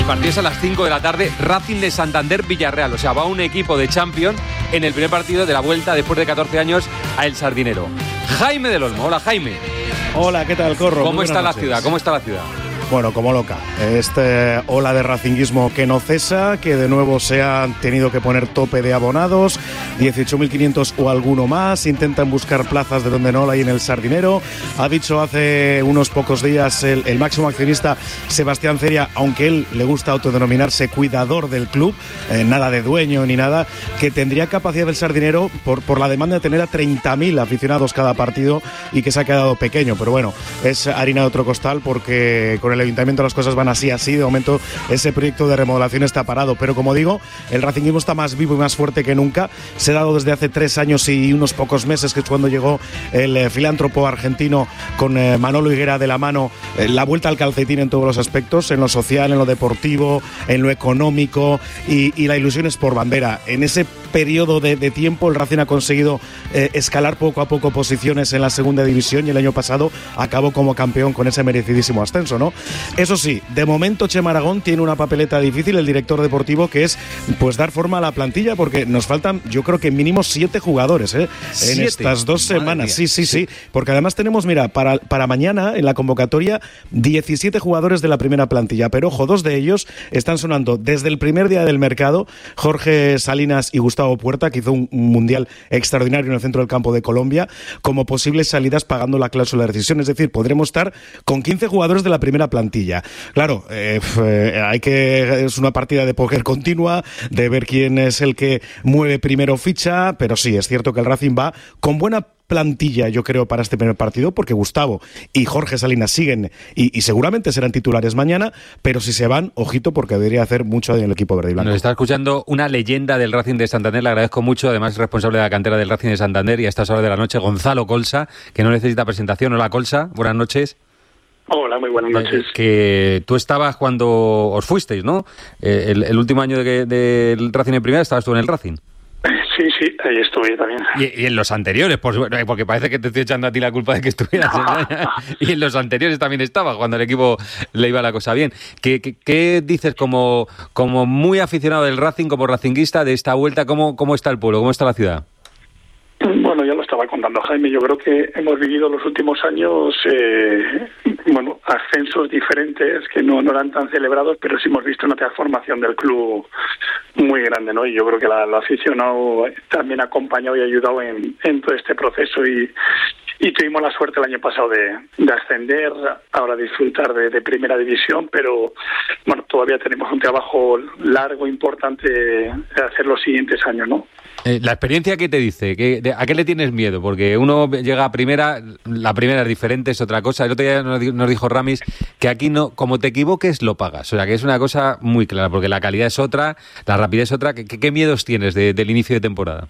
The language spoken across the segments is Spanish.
partido es a las 5 de la tarde, Racing de Santander-Villarreal. O sea, va un equipo de Champions en el primer partido de la vuelta después de 14 años a El Sardinero. Jaime del Olmo. Hola, Jaime. Hola, ¿qué tal, Corro? ¿Cómo está la ciudad? ¿Cómo está la ciudad? Bueno, como loca. Ola de racinguismo que no cesa, que de nuevo se han tenido que poner tope de abonados, 18.500 o alguno más, intentan buscar plazas de donde no la hay en El Sardinero. Ha dicho hace unos pocos días el máximo accionista Sebastián Ceria, aunque él le gusta autodenominarse cuidador del club, nada de dueño ni nada, que tendría capacidad El Sardinero por la demanda de tener a 30.000 aficionados cada partido y que se ha quedado pequeño, pero bueno, es harina de otro costal porque con el ayuntamiento las cosas van así, de momento ese proyecto de remodelación está parado, pero como digo, el racinguismo está más vivo y más fuerte que nunca. Se ha dado desde hace 3 años y unos pocos meses, que es cuando llegó el filántropo argentino con Manolo Higuera de la mano, la vuelta al calcetín en todos los aspectos, en lo social, en lo deportivo, en lo económico, y la ilusión es por bandera. En ese periodo de tiempo el Racing ha conseguido escalar poco a poco posiciones en la segunda división y el año pasado acabó como campeón con ese merecidísimo ascenso, ¿no? Eso sí, de momento Chema Aragón tiene una papeleta difícil, el director deportivo, que es pues dar forma a la plantilla, porque nos faltan, yo creo que mínimo 7 jugadores en estas 2 semanas. Sí, porque además tenemos, mira, para mañana en la convocatoria 17 jugadores de la primera plantilla, pero ojo, 2 de ellos están sonando desde el primer día del mercado: Jorge Salinas y Gustavo Puerta, que hizo un mundial extraordinario en el centro del campo de Colombia, como posibles salidas pagando la cláusula de rescisión. Es decir, podremos estar con 15 jugadores de la primera plantilla. Claro, es una partida de póker continua, de ver quién es el que mueve primero ficha, pero sí, es cierto que el Racing va con buena plantilla, yo creo, para este primer partido, porque Gustavo y Jorge Salinas siguen y seguramente serán titulares mañana, pero si se van, ojito, porque debería hacer mucho en el equipo verde y blanco. Nos está escuchando una leyenda del Racing de Santander, le agradezco mucho, además es responsable de la cantera del Racing de Santander y a estas horas de la noche, Gonzalo Colsa, que no necesita presentación. Hola, Colsa, buenas noches. Hola, muy buenas noches. Que tú estabas cuando os fuisteis, ¿no? El último año del Racing en primera estabas tú en el Racing. Sí, ahí estuve también. Y en los anteriores, porque parece que te estoy echando a ti la culpa de que estuvieras. Y en los anteriores también estabas, cuando el equipo le iba la cosa bien. ¿Qué dices como muy aficionado del Racing, como racinguista de esta vuelta? ¿Cómo está el pueblo? ¿Cómo está la ciudad? Bueno, ya lo estaba contando Jaime, yo creo que hemos vivido los últimos años ascensos diferentes que no eran tan celebrados, pero sí hemos visto una transformación del club muy grande, ¿no? Y yo creo que la afición también ha acompañado y ayudado en todo este proceso y tuvimos la suerte el año pasado de ascender, ahora disfrutar de primera división, pero bueno, todavía tenemos un trabajo largo, importante de hacer los siguientes años, ¿no? La experiencia, ¿qué te dice? ¿A qué le tienes miedo? Porque uno llega a primera, la primera es diferente, es otra cosa. El otro día nos dijo Ramis que aquí no, como te equivoques, lo pagas. O sea, que es una cosa muy clara, porque la calidad es otra, la rapidez es otra. ¿Qué miedos tienes del inicio de temporada?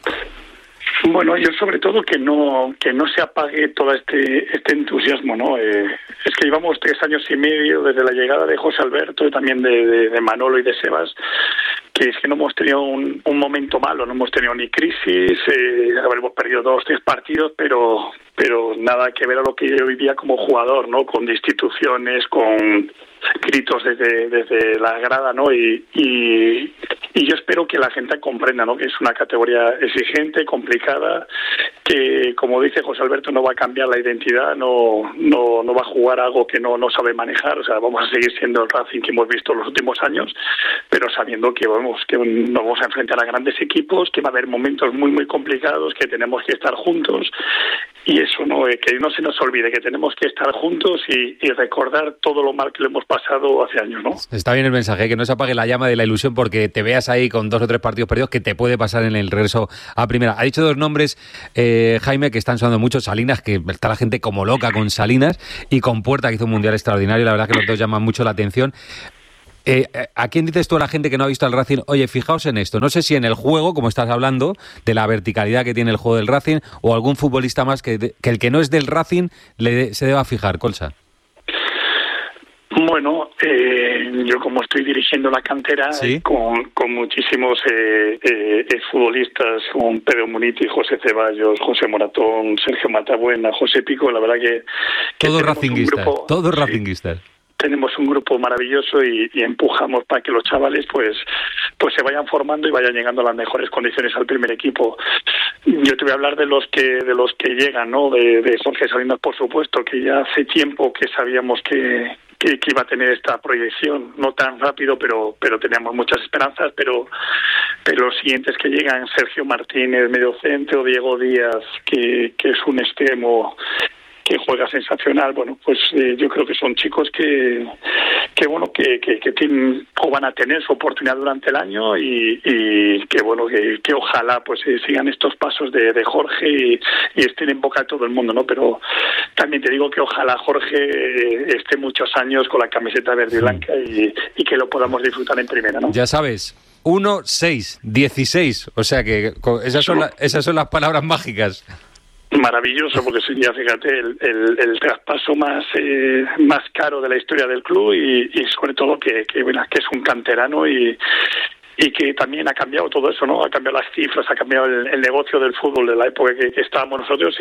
Bueno, yo sobre todo que no se apague todo este entusiasmo, ¿no? Es que llevamos 3 años y medio desde la llegada de José Alberto y también de Manolo y de Sebas, que es que no hemos tenido un momento malo, no hemos tenido ni crisis, hemos perdido 2-3 partidos, pero nada que ver a lo que yo vivía como jugador, ¿no? Con destituciones, con gritos desde la grada, ¿no? Y yo espero que la gente comprenda, ¿no? Que es una categoría exigente, complicada, que como dice José Alberto no va a cambiar la identidad, no va a jugar algo que no sabe manejar. O sea, vamos a seguir siendo el Racing que hemos visto en los últimos años, pero sabiendo que nos vamos a enfrentar a grandes equipos, que va a haber momentos muy muy complicados, que tenemos que estar juntos, y eso que no se nos olvide que tenemos que estar juntos y recordar todo lo mal que le hemos pasado hace años, ¿no? Está bien el mensaje, que no se apague la llama de la ilusión porque te veas ahí con 2 o 3 partidos perdidos, que te puede pasar en el regreso a primera. Ha dicho 2 nombres, Jaime, que están sonando mucho: Salinas, que está la gente como loca con Salinas, y con Puerta, que hizo un mundial extraordinario. La verdad que los dos llaman mucho la atención. ¿A quién dices tú a la gente que no ha visto al Racing? Oye, fijaos en esto. No sé si en el juego, como estás hablando, de la verticalidad que tiene el juego del Racing, o algún futbolista más que el que no es del Racing se deba fijar, Colsa. Bueno, yo como estoy dirigiendo la cantera, ¿sí?, con muchísimos futbolistas, con Pedro Muniti, José Ceballos, José Moratón, Sergio Matabuena, José Pico, la verdad que todos racinguistas, todos racinguistas. tenemos un grupo maravilloso y empujamos para que los chavales pues se vayan formando y vayan llegando a las mejores condiciones al primer equipo. Yo te voy a hablar de los que llegan, ¿no? De Jorge Salinas, por supuesto, que ya hace tiempo que sabíamos que iba a tener esta proyección, no tan rápido, pero teníamos muchas esperanzas, pero los siguientes que llegan, Sergio Martínez, mediocentro, Diego Díaz, que es un extremo que juega sensacional, bueno, pues yo creo que son chicos que tienen o van a tener su oportunidad durante el año y que bueno, que ojalá pues sigan estos pasos de Jorge y estén en boca de todo el mundo, ¿no? Pero también te digo que ojalá Jorge esté muchos años con la camiseta verde y blanca y que lo podamos disfrutar en primera, ¿no? Ya sabes, 1, 6, 16, o sea que esas son las palabras mágicas. Maravilloso, porque sería, fíjate, el traspaso más caro de la historia del club y sobre todo que es un canterano y que también ha cambiado todo eso, ¿no? Ha cambiado las cifras, ha cambiado el negocio del fútbol de la época que estábamos nosotros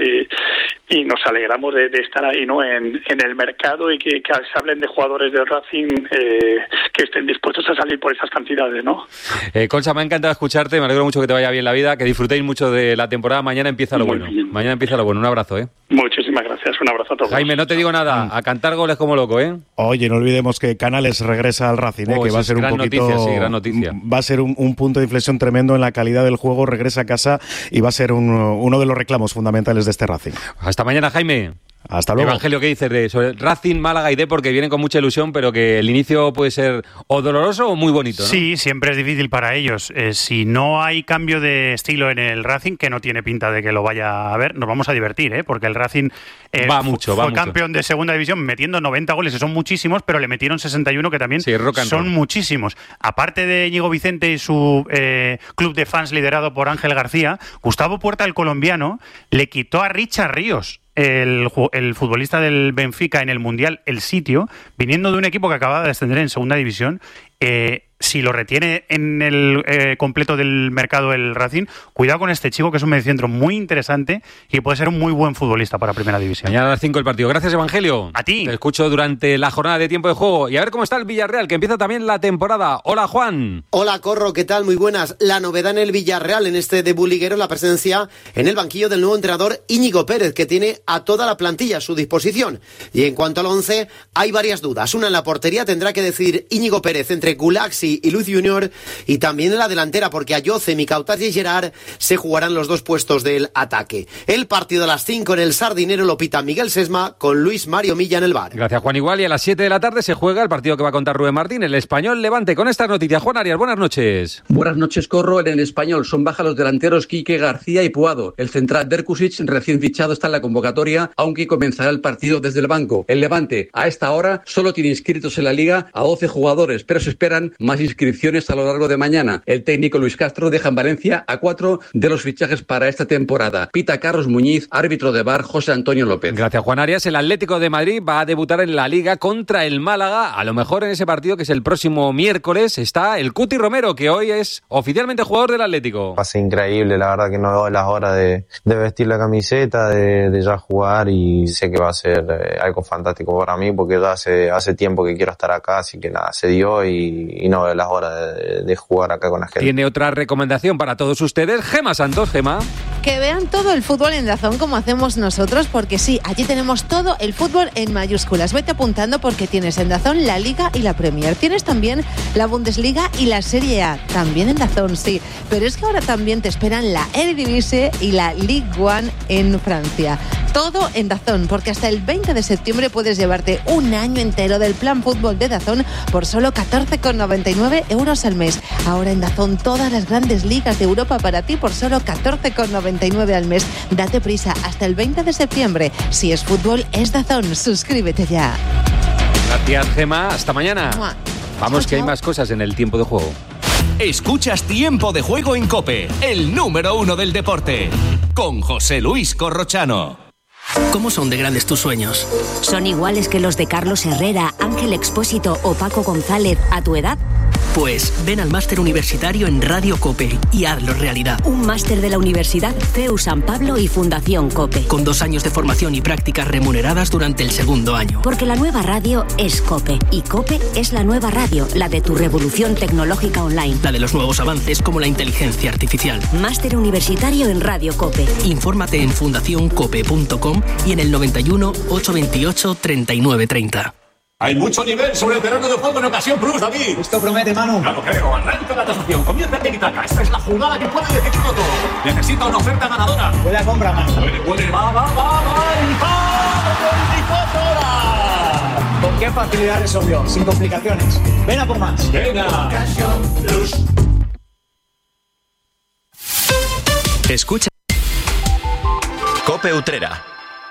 y nos alegramos de estar ahí, ¿no? En el mercado y que se hablen de jugadores del Racing que estén dispuestos a salir por esas cantidades, ¿no? Concha, me ha encantado escucharte, me alegro mucho que te vaya bien la vida, que disfrutéis mucho de la temporada, mañana empieza lo bueno. Mañana empieza lo bueno, un abrazo, ¿eh? Muchísimas gracias, un abrazo a todos. Jaime, no te digo nada, a cantar goles como loco, ¿eh? Oye, no olvidemos que Canales regresa al Racing, que va a ser un poquito... Noticia, sí, gran noticia. Va a ser un punto de inflexión tremendo en la calidad del juego, regresa a casa y va a ser uno de los reclamos fundamentales de este Racing. Hasta mañana, Jaime. Hasta luego. Evangelio, ¿qué dices sobre Racing, Málaga y Depor, que vienen con mucha ilusión, pero que el inicio puede ser o doloroso o muy bonito, ¿no? Sí, siempre es difícil para ellos. Si no hay cambio de estilo en el Racing, que no tiene pinta de que lo vaya a ver, nos vamos a divertir, porque el Racing fue campeón de segunda división metiendo 90 goles, que son muchísimos, pero le metieron 61, que también son muchísimos. Aparte de Íñigo Vicente y su club de fans liderado por Ángel García, Gustavo Puerta, el colombiano, le quitó a Richard Ríos, el futbolista del Benfica, en el Mundial, el sitio, viniendo de un equipo que acababa de descender en segunda división. Si lo retiene en el completo del mercado el Racing, cuidado con este chico, que es un mediocentro muy interesante y puede ser un muy buen futbolista para Primera División. Mañana a las 5 el partido. Gracias, Evangelio. A ti. Te escucho durante la jornada de tiempo de juego. Y a ver cómo está el Villarreal, que empieza también la temporada. Hola, Juan. Hola, Corro, ¿qué tal? Muy buenas. La novedad en el Villarreal en este debut liguero, la presencia en el banquillo del nuevo entrenador Íñigo Pérez, que tiene a toda la plantilla a su disposición. Y en cuanto al 11, hay varias dudas. Una en la portería, tendrá que decidir Íñigo Pérez entre Gulaxi y Luis Junior, y también en la delantera, porque Ayoce, Micautaz y Gerard se jugarán los dos puestos del ataque. El partido a las 5 en el Sardinero lo pita Miguel Sesma con Luis Mario Milla en el bar. Gracias, Juan. Igual, y a las 7 de la tarde se juega el partido que va a contar Rubén Martín, el Español Levante. Con estas noticias, Juan Arias, buenas noches. Buenas noches, Corro. En el Español son baja los delanteros Quique García y Puado. El central Derkusic, recién fichado, está en la convocatoria, aunque comenzará el partido desde el banco. El Levante, a esta hora, solo tiene inscritos en la Liga a 12 jugadores, pero se esperan más inscripciones a lo largo de mañana. El técnico Luis Castro deja en Valencia a 4 de los fichajes para esta temporada. Pita Carlos Muñiz, árbitro de VAR José Antonio López. Gracias, Juan Arias. El Atlético de Madrid va a debutar en la Liga contra el Málaga. A lo mejor en ese partido, que es el próximo miércoles, está el Cuti Romero, que hoy es oficialmente jugador del Atlético. Va a ser increíble, la verdad que no veo las horas de vestir la camiseta, de ya jugar, y sé que va a ser algo fantástico para mí, porque ya hace tiempo que quiero estar acá, así que nada, se dio y no veo las horas de jugar acá con la gente. Tiene otra recomendación para todos ustedes, Gema Santos. Gema. Que vean todo el fútbol en DAZN como hacemos nosotros, porque sí, allí tenemos todo el fútbol en mayúsculas. Vete apuntando, porque tienes en DAZN la Liga y la Premier. Tienes también la Bundesliga y la Serie A, también en DAZN, sí. Pero es que ahora también te esperan la Eredivisie y la Ligue 1 en Francia. Todo en DAZN, porque hasta el 20 de septiembre puedes llevarte un año entero del plan fútbol de DAZN por solo 14,99 € al mes. Ahora en DAZN todas las grandes ligas de Europa para ti por solo 14,99 al mes. Date prisa, hasta el 20 de septiembre. Si es fútbol, es DAZN. Suscríbete ya. Gracias, Gema. Hasta mañana. ¡Mua! Vamos, Chao, que hay chao. más cosas en el tiempo de juego. Escuchas Tiempo de Juego en COPE, el número 1 del deporte, con José Luis Corrochano. ¿Cómo son de grandes tus sueños? ¿Son iguales que los de Carlos Herrera, Ángel Expósito o Paco González a tu edad? Pues ven al máster universitario en Radio COPE y hazlo realidad. Un máster de la Universidad CEU San Pablo y Fundación COPE. Con 2 años de formación y prácticas remuneradas durante el segundo año. Porque la nueva radio es COPE. Y COPE es la nueva radio, la de tu revolución tecnológica online. La de los nuevos avances como la inteligencia artificial. Máster universitario en Radio COPE. Infórmate en fundacioncope.com y en el 91 828 3930. Hay mucho nivel sobre el terreno de juego en Ocasión Plus, David. Esto promete, Manu. Ya lo creo. Arranca la tasación. Comienza el tiki-taka. Esta es la jugada que puede decidirlo todo. Necesita una oferta ganadora. Puede a compra, Manu. Puede. Va. ¡24 horas! ¿Con qué facilidad resolvió? Sin complicaciones. Ven a por más. Venga. Ocasión Plus. Escucha. Cope Utrera.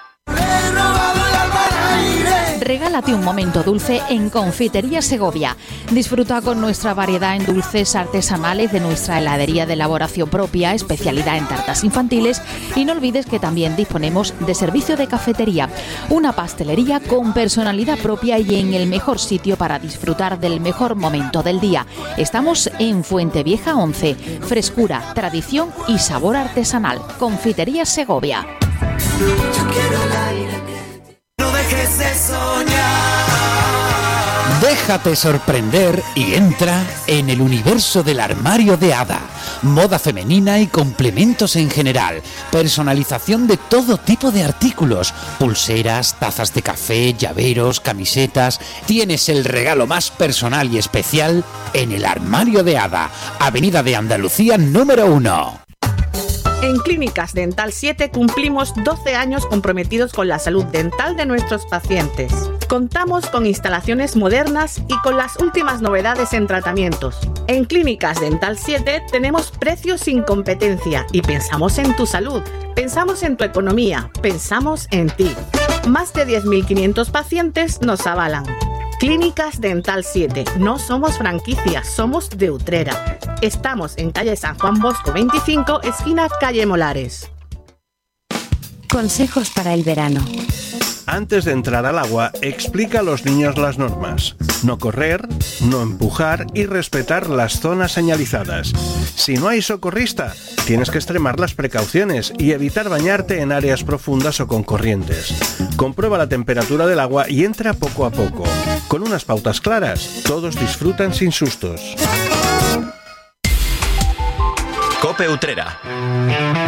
Regálate un momento dulce en Confitería Segovia. Disfruta con nuestra variedad en dulces artesanales de nuestra heladería de elaboración propia, especialidad en tartas infantiles, y no olvides que también disponemos de servicio de cafetería, una pastelería con personalidad propia y en el mejor sitio para disfrutar del mejor momento del día. Estamos en Fuentevieja 11. Frescura, tradición y sabor artesanal. Confitería Segovia. Yo quiero el aire. No dejes de soñar. Déjate sorprender y entra en el universo del armario de Ada. Moda femenina y complementos en general. Personalización de todo tipo de artículos. Pulseras, tazas de café, llaveros, camisetas. Tienes el regalo más personal y especial en el armario de Ada. Avenida de Andalucía número 1. En Clínicas Dental 7 cumplimos 12 años comprometidos con la salud dental de nuestros pacientes. Contamos con instalaciones modernas y con las últimas novedades en tratamientos. En Clínicas Dental 7 tenemos precios sin competencia y pensamos en tu salud, pensamos en tu economía, pensamos en ti. Más de 10.500 pacientes nos avalan. Clínicas Dental 7. No somos franquicias, somos de Utrera. Estamos en calle San Juan Bosco 25, esquina calle Molares. Consejos para el verano. Antes de entrar al agua, explica a los niños las normas. No correr, no empujar y respetar las zonas señalizadas. Si no hay socorrista, tienes que extremar las precauciones y evitar bañarte en áreas profundas o con corrientes. Comprueba la temperatura del agua y entra poco a poco. Con unas pautas claras, todos disfrutan sin sustos. Cope Utrera.